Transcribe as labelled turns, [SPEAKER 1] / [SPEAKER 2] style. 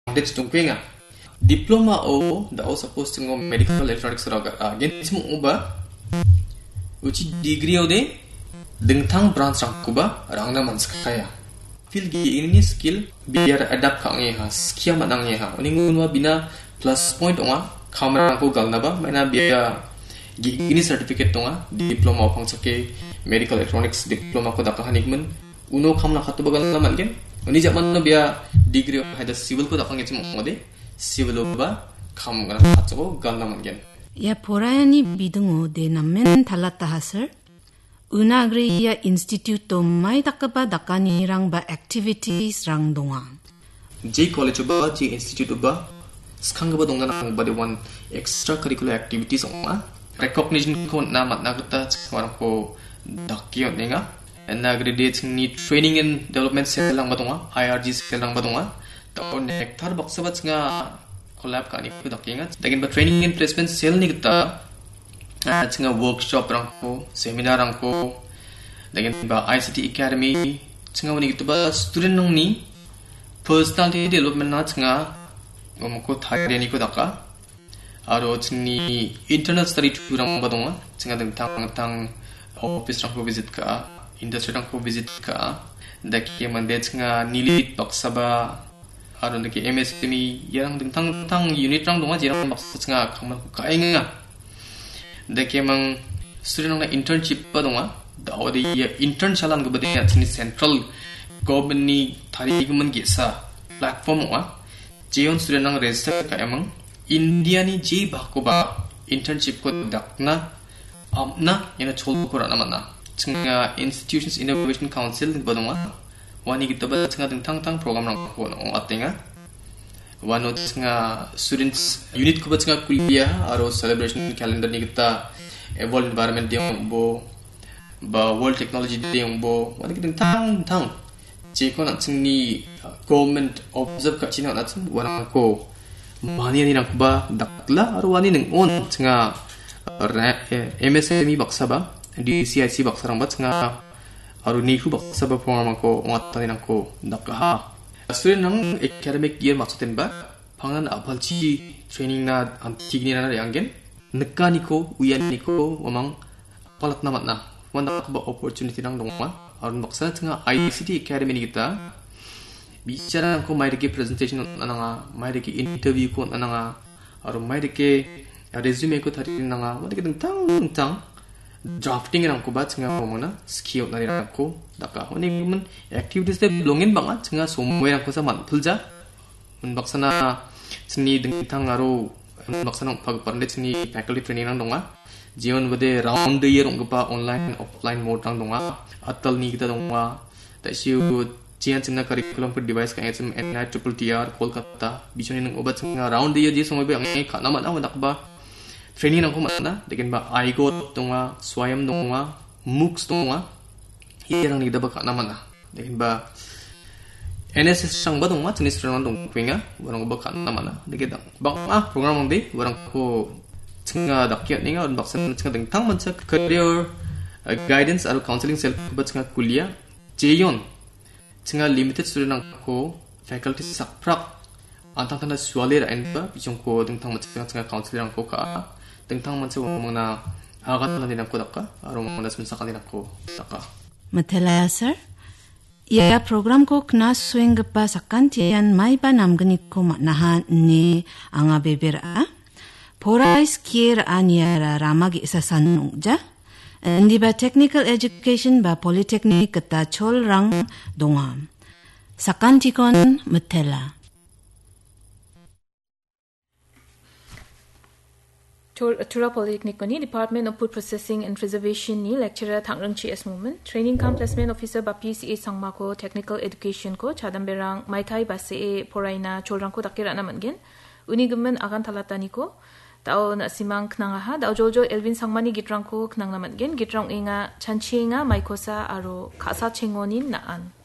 [SPEAKER 1] advantage tungkuenga diploma o da o suppose tingo medical electronics raga gen simu uba uci degree ode dengtang branch rakuba rangna manskaya feel gi ini skill biar adapt kange ha skia manange ha uningunwa bina plus point onga kamera ko galna ba mana biya gi ini certificate tonga diploma pangchake medical electronics diploma ko dakka hanikmen uno kamla khatu bagal naman gen uni zaman no biya degree hada civil ko dakka ngechim ode civil ba kam gana khatu galna man gen
[SPEAKER 2] ya porayani bidungo de namen talata hasar Unagriya Institute to mai dakaba dakani rang ba activities rang donga.
[SPEAKER 1] J college ba J institute ba skang ba donga nang ba de one extracurricular activities onga recognition ko na mat na gata warang ko dakyo nenga nagradate ni training and development cell lang ba donga IRG cell lang ba donga to nektar baksa ba nga collab kani ko dakinga dagin ba training and placement cell ni gata nga workshop rangko seminar rangko dengan ba ICT Academy nga wani gitu ba student nang ni personality development na nga ngomko thari ni ko daka aro ni internal study tour rang ba donga nga tang office rangko visit ka industry rangko visit ka daki mande nga nilit baksa ba aro daki MSME yang tang unit rang donga jirang baksa nga kaman ko kainga deke mang student na internship pa donga da odi intern chalan go bade atini central government ni thari guman gesa platform wa jeon student nang register ka amang india ni je ba ko ba internship ko dakna amna yana chol ko ra namana chinga institutions innovation council ba donga wani gitaba chinga tang program rang ko no atenga one of students unit ko bacanga kuliah aro celebration calendar ni kita world environment day bo ba world technology day bo wani kita tang je ko na chingni government observe ka china na chung wala ko mani ni nang ba dakla aro wani ning on chinga MSME baksa ba DCIC baksa rang ba chinga aro ni ku baksa ba program ko ngata ni nang ko dakha student nang academic year maksudin ba pangan apalchi training na antigni na yangen nekaniko uyaniko wamang palat namat na wanda ba opportunity nang dongma aron baksa tanga ICT Academy ni kita bicara ko mai deke presentation nanga mai deke interview ko nanga aron mai deke resume ko thari nanga wanda ke tang drafting rang ko ba tanga pomona skill na rang ko daka oni men activities de belongin banga tanga somwe rang ko sa man phulja mun baksana sini dengtang aro baksana pag parle sini faculty training rang donga jion bode round the year ong pa online offline mode rang donga atal ni kita donga ta siu jian tanga curriculum per device ka SM NITTR Kolkata bishoni nang obat tanga round the year ji somwe ang ka naman aw nakba training nang ko mana degen ba igot donga swayam donga moocs donga hirang ni daba ka naman degen ba NSS sang ba donga jenis rang dong kuinga warang ba ka naman degen bang program de warang ko tsinga dakya ninga on baksan tsinga deng tang mancha career guidance aro counseling self ba tsinga kuliah jeyon tsinga limited student nang ko faculty sakprak antang tanda swale ra en ba bijong ko deng tang mancha tsinga counseling ko ka tentang mansa muna agat na din ko daka aro muna sa kanila ko daka
[SPEAKER 2] Matela sir ya program ko kna swing pa sakantian mai ba namgani ko nahan ni anga bebera porais kier aniara ramagi sa sanungja ndi ba technical education ba polytechnic kata chol rang dongam sakantikon Matela
[SPEAKER 3] Tura Polytechnic ni Department of Food Processing and Preservation ni lecturer thangrang chi as moment training camp placement officer ba PCA sangma ko technical education ko chadam berang maikai ba se poraina cholrang ko dakira naman gen uni gumen agan talatani ko tao na simang knanga ha tao jojo Elvin sangmani gitrang ko knang naman gen gitrang inga chanchi nga maikosa aro khasa chengonin naan